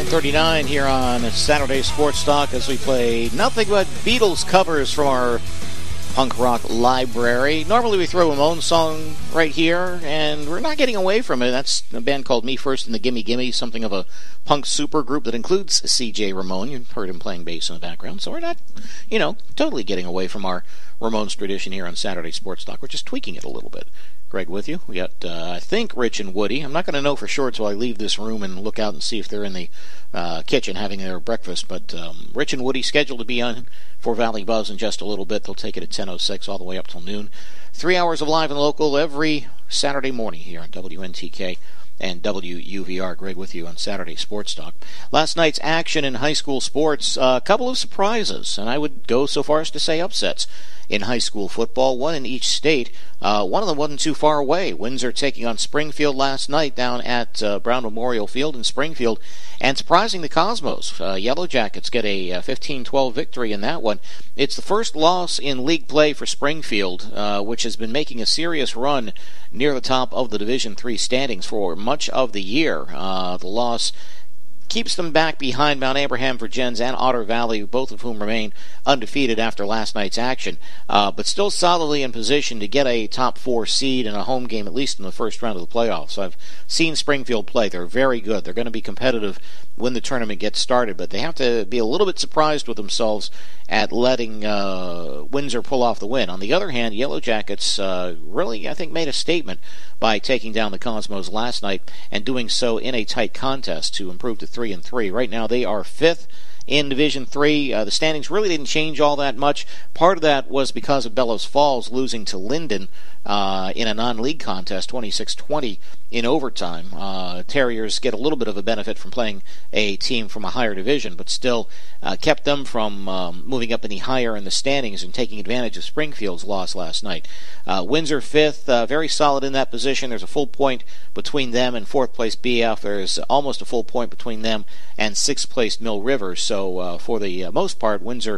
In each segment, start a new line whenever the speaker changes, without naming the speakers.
9:39 here on Saturday Sports Talk as we play nothing but Beatles covers from our punk rock library. Normally we throw a Ramon song right here, and we're not getting away from it. That's a band called Me First and the Gimme Gimme, something of a punk super group that includes C.J. Ramone. You've heard him playing bass in the background, so we're not, totally getting away from our Ramones tradition here on Saturday Sports Talk. We're just tweaking it a little bit. Greg with you. We got, I think, Rich and Woody. I'm not going to know for sure until I leave this room and look out and see if they're in the kitchen having their breakfast. But Rich and Woody scheduled to be on for Valley Buzz in just a little bit. They'll take it at 10:06 all the way up till noon. 3 hours of live and local every Saturday morning here on WNTK and WUVR. Greg with you on Saturday Sports Talk. Last night's action in high school sports, a couple of surprises, and I would go so far as to say upsets in high school football, one in each state. One of them wasn't too far away. Windsor taking on Springfield last night down at Brown Memorial Field in Springfield, and surprising the Cosmos. Yellow Jackets get a 15-12 victory in that one. It's the first loss in league play for Springfield, which has been making a serious run near the top of the Division III standings for much of the year. The loss keeps them back behind Mount Abraham, Virgins, and Otter Valley, both of whom remain undefeated after last night's action, but still solidly in position to get a top 4 seed in a home game, at least in the first round of the playoffs. I've seen Springfield play. They're very good. They're going to be competitive when the tournament gets started, but they have to be a little bit surprised with themselves at letting Windsor pull off the win. On the other hand, Yellow Jackets really, I think, made a statement by taking down the Cosmos last night and doing so in a tight contest to improve to 3-3. Right now they are 5th in Division III. The standings really didn't change all that much. Part of that was because of Bellows Falls losing to Linden in a non-league contest, 26-20 in overtime. Terriers get a little bit of a benefit from playing a team from a higher division, but still kept them from moving up any higher in the standings and taking advantage of Springfield's loss last night. Windsor 5th, very solid in that position. There's a full point between them and 4th place BF. There's almost a full point between them and 6th place Mill River. So for the most part, Windsor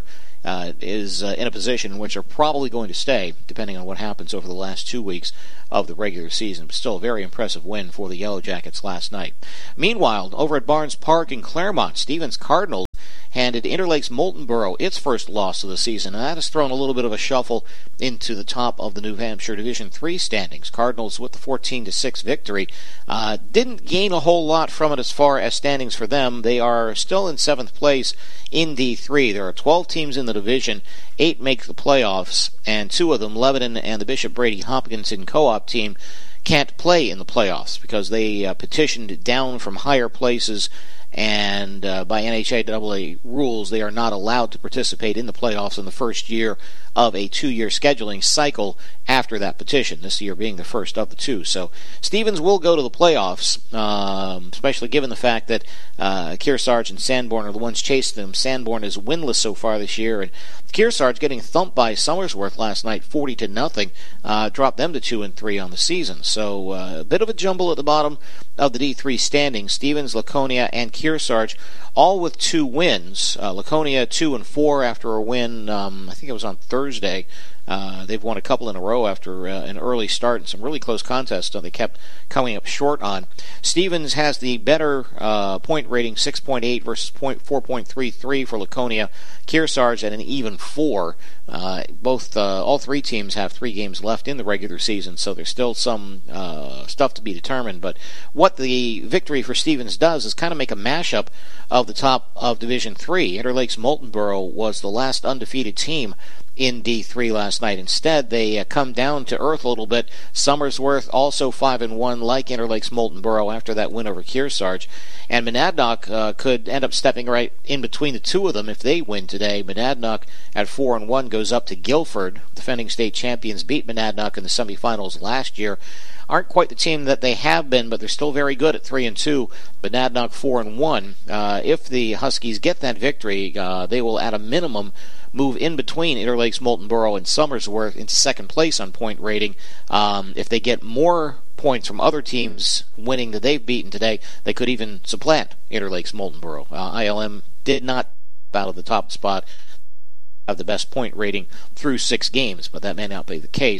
is in a position in which they're probably going to stay, depending on what happens over the last 2 weeks of the regular season. But still a very impressive win for the Yellow Jackets last night. Meanwhile, over at Barnes Park in Claremont, Stevens Cardinals handed Interlakes Moultonborough its first loss of the season, and that has thrown a little bit of a shuffle into the top of the New Hampshire Division III standings. Cardinals with the 14-6 victory didn't gain a whole lot from it as far as standings for them. They are still in 7th place in D3. There are 12 teams in the division. 8 make the playoffs, and 2 of them, Lebanon and the Bishop Brady Hopkinton co-op team, can't play in the playoffs because they petitioned down from higher places, and by NHAAA rules, they are not allowed to participate in the playoffs in the first year of a 2-year scheduling cycle after that petition, this year being the first of the 2. So Stevens will go to the playoffs, especially given the fact that Kearsarge and Sanborn are the ones chasing them. Sanborn is winless so far this year, and Kearsarge getting thumped by Somersworth last night, 40-0, dropped them to 2-3 on the season. So a bit of a jumble at the bottom of the D3 standings. Stevens, Laconia, and Kearsarge all with 2 wins. Laconia 2-4 after a win, I think it was on Thursday. They've won a couple in a row after an early start and some really close contests that they kept coming up short on. Stevens has the better point rating, 6.8 versus 4.33 for Laconia. Kearsarge at an even 4. All 3 teams have 3 games left in the regular season, so there's still some stuff to be determined. But what the victory for Stevens does is kind of make a mashup of the top of Division III. Interlakes Moultonborough was the last undefeated team in D3 last night. Instead, they come down to earth a little bit. Somersworth also 5-1, like Interlakes Moultonborough after that win over Kearsarge. And Monadnock could end up stepping right in between the 2 of them if they win today. Monadnock at 4-1 goes up to Guilford. Defending state champions beat Monadnock in the semifinals last year. Aren't quite the team that they have been, but they're still very good at 3-2. Monadnock 4-1. If the Huskies get that victory, they will at a minimum move in between Interlakes Moultonborough and Somersworth into second place on point rating. If they get more points from other teams winning that they've beaten today, they could even supplant Interlakes Moultonborough. ILM did not out of the top spot of the best point rating through 6 games, but that may not be the case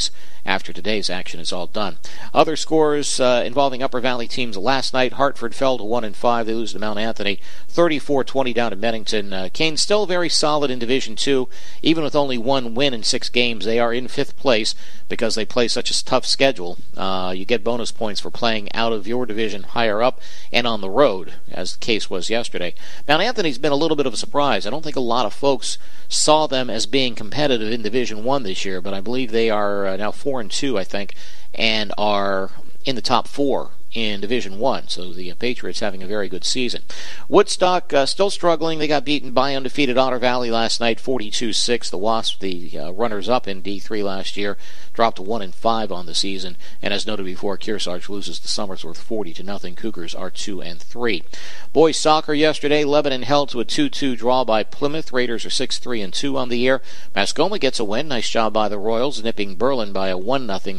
after today's action is all done. Other scores involving Upper Valley teams last night. Hartford fell to 1-5. They lose to Mount Anthony 34-20 down in Bennington. Kane's still very solid in Division II. Even with only one win in 6 games, they are in 5th place because they play such a tough schedule. You get bonus points for playing out of your division higher up and on the road, as the case was yesterday. Mount Anthony's been a little bit of a surprise. I don't think a lot of folks saw them as being competitive in Division I this year, but I believe they are now 4-2, I think, and are in the top 4 in Division I. So the Patriots having a very good season. Woodstock still struggling. They got beaten by undefeated Otter Valley last night, 42-6. The Wasps, the runners-up in D3 last year, dropped to 1-5 on the season. And as noted before, Kearsarge loses to Somersworth 40-0. Cougars are 2-3. Boys soccer yesterday, Lebanon held to a 2-2 draw by Plymouth. Raiders are 6-3-2 on the year. Mascoma gets a win. Nice job by the Royals, nipping Berlin by a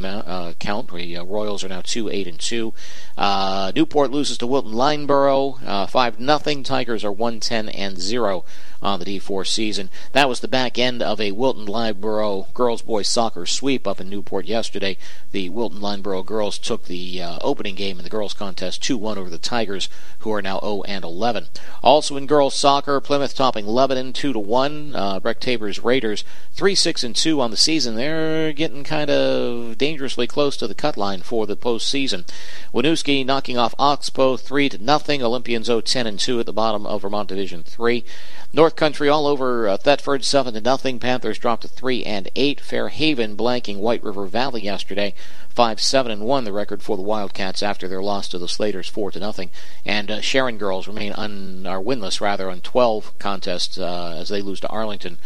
1-0 count. The Royals are now 2-8-2. Newport loses to Wilton Lineborough 5-0. Tigers are 1-10-0 on the D4 season. That was the back end of a Wilton Lineborough girls-boys soccer sweep up in Newport yesterday. The Wilton Lineborough girls took the opening game in the girls contest 2-1 over the Tigers, who are now 0-11. Also in girls soccer, Plymouth topping Lebanon 2-1. Breck Tabor's Raiders 3-6-2 on the season. They're getting kind of dangerously close to the cut line for the postseason. Winooski knocking off Oxbow 3-0. Olympians 0-10-2 at the bottom of Vermont Division 3. North Country all over Thetford 7-0. Panthers dropped to 3-8. Fairhaven blanking White River Valley yesterday 5-7-1, the record for the Wildcats after their loss to the Slaters 4-0. And Sharon girls remain winless on 12 contests as they lose to Arlington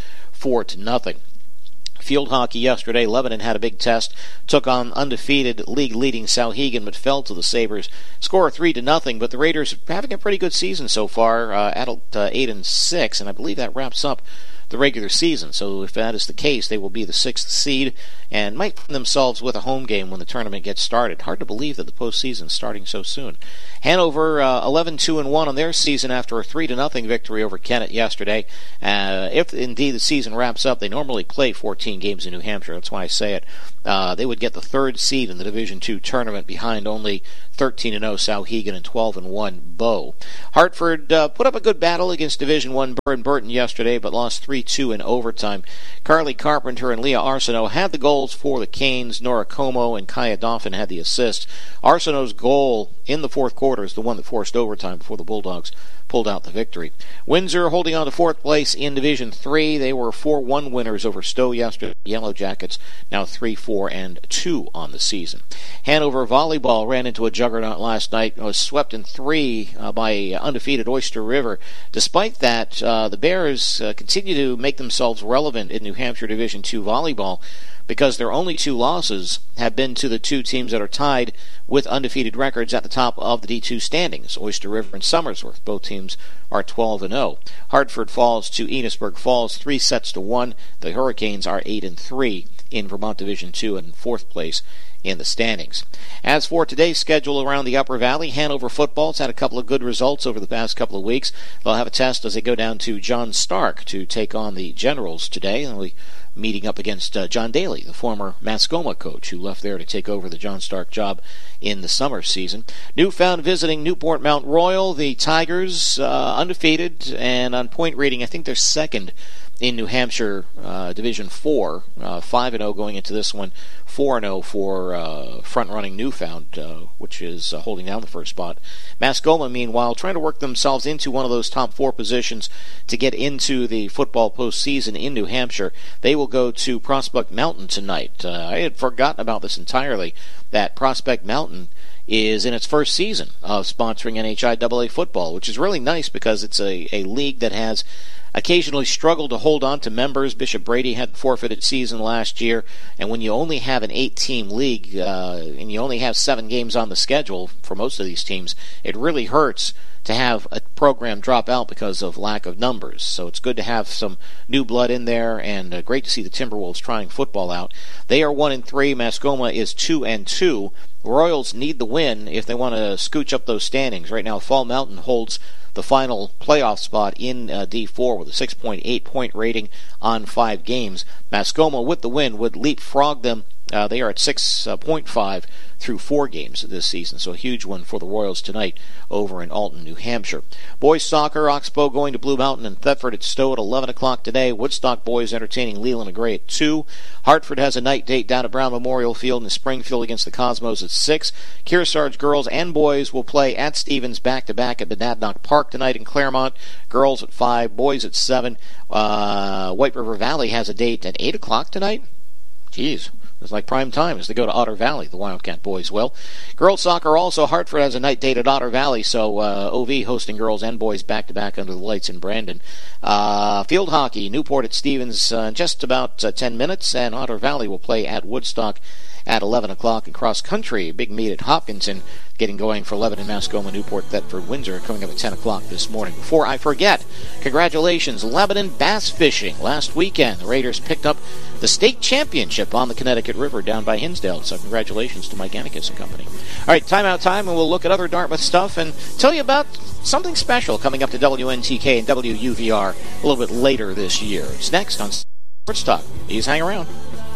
4-0. Field hockey yesterday, Lebanon had a big test, took on undefeated league-leading Souhegan, but fell to the Sabres. Score 3-0, but the Raiders are having a pretty good season so far, adult 8-6, and I believe that wraps up the regular season. So if that is the case, they will be the 6th seed and might find themselves with a home game when the tournament gets started. Hard to believe that the postseason is starting so soon. Hanover 11-2-1 on their season after a 3-0 victory over Kennett yesterday. If indeed the season wraps up, they normally play 14 games in New Hampshire. That's why I say it. They would get the 3rd seed in the Division II tournament behind only 13-0 Souhegan and 12-1 Bow. Hartford put up a good battle against Division I Burton yesterday, but lost 3-2 in overtime. Carly Carpenter and Leah Arsenault had the goals for the Canes. Nora Como and Kaya Dauphin had the assists. Arsenault's goal in the 4th quarter is the one that forced overtime before the Bulldogs pulled out the victory. Windsor holding on to 4th place in Division III. They were 4-1 winners over Stowe yesterday. Yellow Jackets now 3-4-2 on the season. Hanover volleyball ran into a juggernaut last night. Was swept in 3 by undefeated Oyster River. Despite that, the Bears continue to make themselves relevant in New Hampshire Division II volleyball, because their only 2 losses have been to the 2 teams that are tied with undefeated records at the top of the D2 standings, Oyster River and Somersworth. Both teams are 12-0. Hartford falls to Enosburg Falls 3-1. The Hurricanes are 8-3 in Vermont Division II and in 4th place in the standings. As for today's schedule around the Upper Valley, Hanover football's had a couple of good results over the past couple of weeks. They'll have a test as they go down to John Stark to take on the Generals today. They'll be meeting up against John Daly, the former Mascoma coach who left there to take over the John Stark job in the summer season. Newfound visiting Newport Mount Royal. The Tigers undefeated and on point rating, I think they're 2nd in New Hampshire Division 4, 5-0 going into this one, 4-0 for front-running Newfound, which is holding down the first spot. Mascoma, meanwhile, trying to work themselves into one of those top 4 positions to get into the football postseason in New Hampshire. They will go to Prospect Mountain tonight. I had forgotten about this entirely, that Prospect Mountain is in its first season of sponsoring NHIAA football, which is really nice because it's a league that has occasionally struggled to hold on to members. Bishop Brady had a forfeited season last year, and when you only have an 8-team league and you only have 7 games on the schedule for most of these teams, it really hurts to have a program drop out because of lack of numbers. So it's good to have some new blood in there, and great to see the Timberwolves trying football out. They are 1-3. Mascoma is 2-2. Royals need the win if they want to scooch up those standings. Right now, Fall Mountain holds the final playoff spot in D4 with a 6.8 point rating on 5 games. Mascoma, with the win, would leapfrog them They are at 6.5 through 4 games this season, so a huge one for the Royals tonight over in Alton, New Hampshire. Boys soccer, Oxbow going to Blue Mountain and Thetford at Stowe at 11 o'clock today. Woodstock boys entertaining Leland and Gray at 2. Hartford has a night date down at Brown Memorial Field in Springfield against the Cosmos at 6. Kearsarge girls and boys will play at Stevens back-to-back at Monadnock Park tonight in Claremont. Girls at 5, boys at 7. White River Valley has a date at 8 o'clock tonight. Jeez. It's like prime time as they go to Otter Valley, the Wildcat boys will. Girls soccer also, Hartford has a night date at Otter Valley, so OV hosting girls and boys back-to-back under the lights in Brandon. Field hockey, Newport at Stevens in just about 10 minutes, and Otter Valley will play at Woodstock at 11 o'clock. In cross country, big meet at Hopkinton, getting going for Lebanon, Mascoma, Newport, Thetford, Windsor, coming up at 10 o'clock this morning. Before I forget, congratulations, Lebanon bass fishing. Last weekend, the Raiders picked up the state championship on the Connecticut River down by Hinsdale, so congratulations to Mike Annicus and company. All right, timeout time, and we'll look at other Dartmouth stuff and tell you about something special coming up to WNTK and WUVR a little bit later this year. It's next on Sports Talk. Please hang around.